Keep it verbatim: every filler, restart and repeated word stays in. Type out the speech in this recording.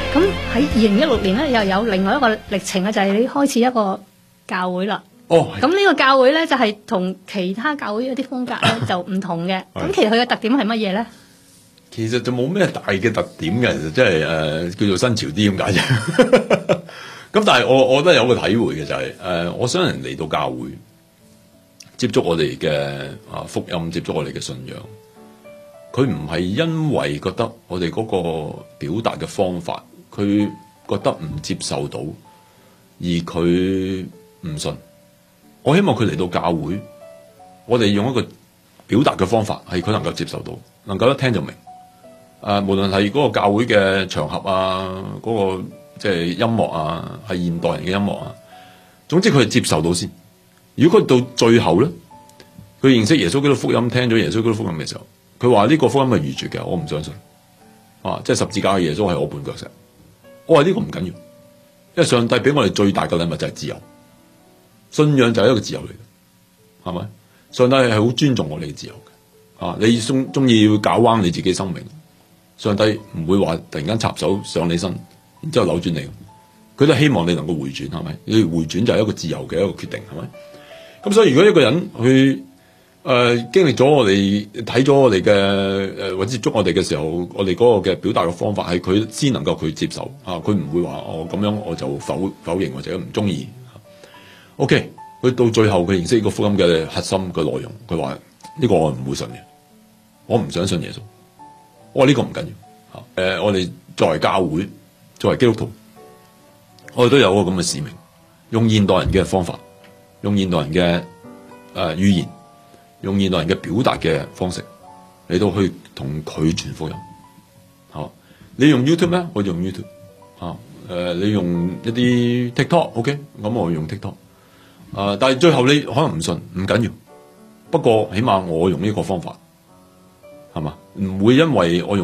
咁喺二零一六年咧，又有另外一個歷程啊，就係、是、你開始一個教會啦。 哦， 咁呢個教會咧就係、是、同其他教會一啲風格咧就唔同嘅。咁其實佢嘅特點係乜嘢咧？ 其實就冇咩大嘅特點嘅，其實即係誒叫做新潮啲咁解啫。咁但係我我覺得有個體會嘅就係、是、誒、呃，我想人嚟到教會接觸我哋嘅啊福音，接觸我哋嘅信仰。佢唔係因為覺得我哋嗰個表達嘅方法，佢覺得唔接受到，而佢唔信。我希望佢嚟到教會，我哋用一個表達嘅方法，係佢能夠接受到，能夠一聽就明。誒、呃，無論係嗰個教會嘅場合啊，嗰、那個即係音樂啊，係現代人嘅音樂啊，總之佢係接受到先。如果佢到最後咧，佢認識耶穌基督福音，聽咗耶穌基督福音嘅時候，佢話呢個福音係愚拙嘅，我唔相信。啊，即係十字架嘅耶穌係我絆腳石。我話呢個唔緊要，因為上帝俾我哋最大嘅禮物就係自由，信仰就係一個自由嚟嘅，係咪？上帝係好尊重我哋嘅自由嘅。啊，你中中意要搞彎你自己生命，上帝唔會話突然間插手上你身，然之後扭轉你。佢都希望你能夠回轉，係咪？你回轉就係一個自由嘅一個決定，係咪？咁所以如果一個人去誒、呃、經歷咗我哋睇咗我哋嘅誒或者接觸我哋嘅時候，我哋嗰個嘅表達嘅方法係佢先能夠佢接受啊，佢唔會話哦咁樣我就否否認或者唔中意。OK，佢到最後佢認識呢個福音嘅核心嘅內容，佢話呢個我唔會信嘅，我唔想信耶穌。我話呢個唔緊要嚇，誒、呃、我哋作為教會，作為基督徒，我哋都有個咁嘅使命，用現代人嘅方法，用現代人嘅誒、呃、語言。用現代人嘅表達嘅方式嚟到去同佢傳福音，嚇、啊、你用 YouTube 咩？我用 YouTube，嚇、啊、誒、呃、你用一啲 TikTok，OK，、okay? 咁我用 TikTok，啊但係最後你可能唔信，唔緊要，不過起碼我用呢個方法，係嘛？唔會因為我用。